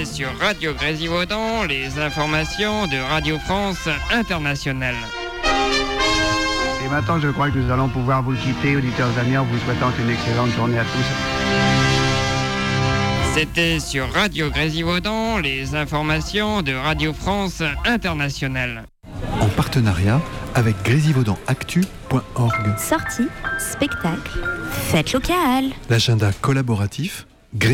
C'était sur Radio Grésivaudan, les informations de Radio France Internationale. Et maintenant, je crois que nous allons pouvoir vous quitter, auditeurs amis, en vous souhaitant une excellente journée à tous. C'était sur Radio Grésivaudan, les informations de Radio France Internationale. En partenariat avec grésivaudanactu.org. Sorties, spectacles, fêtes locales. L'agenda collaboratif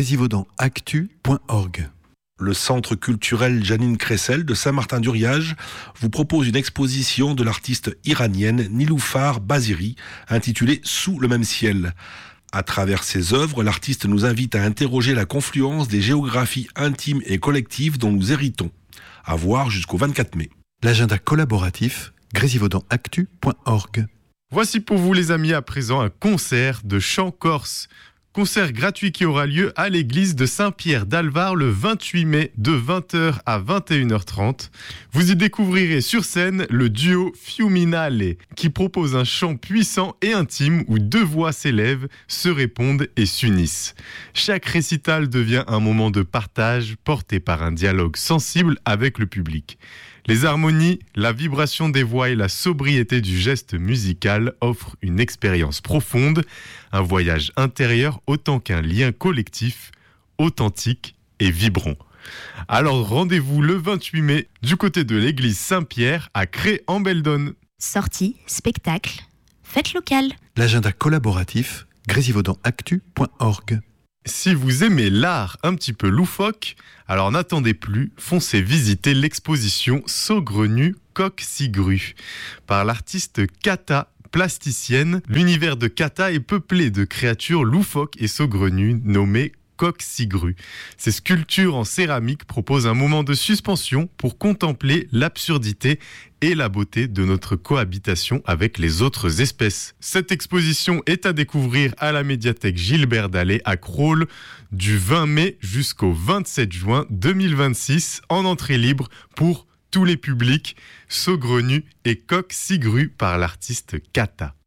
grésivaudanactu.org. Le Centre culturel Janine Cressel de Saint-Martin-d'Uriage vous propose une exposition de l'artiste iranienne Niloufar Baziri intitulée « Sous le même ciel ». À travers ses œuvres, l'artiste nous invite à interroger la confluence des géographies intimes et collectives dont nous héritons. À voir jusqu'au 24 mai. L'agenda collaboratif grésivaudanactu.org. Voici pour vous les amis à présent un concert de chant corse. Concert gratuit qui aura lieu à l'église de Saint-Pierre d'Alvar le 28 mai de 20h à 21h30. Vous y découvrirez sur scène le duo Fiuminale qui propose un chant puissant et intime où deux voix s'élèvent, se répondent et s'unissent. Chaque récital devient un moment de partage porté par un dialogue sensible avec le public. Les harmonies, la vibration des voix et la sobriété du geste musical offrent une expérience profonde, un voyage intérieur autant qu'un lien collectif, authentique et vibrant. Alors rendez-vous le 28 mai du côté de l'église Saint-Pierre à Cré-en-Beldonne. Sorties, spectacles, fêtes locales. L'agenda collaboratif grésivaudanactu.org. Si vous aimez l'art un petit peu loufoque, alors n'attendez plus, foncez visiter l'exposition Saugrenu Coq-Cigru par l'artiste Kata, plasticienne. L'univers de Kata est peuplé de créatures loufoques et saugrenues nommées Coq-Cigru. Ces sculptures en céramique proposent un moment de suspension pour contempler l'absurdité et la beauté de notre cohabitation avec les autres espèces. Cette exposition est à découvrir à la médiathèque Gilbert Dallet à Crolles du 20 mai jusqu'au 27 juin 2026 en entrée libre pour tous les publics, Saugrenu et Coq-Cigru par l'artiste Kata.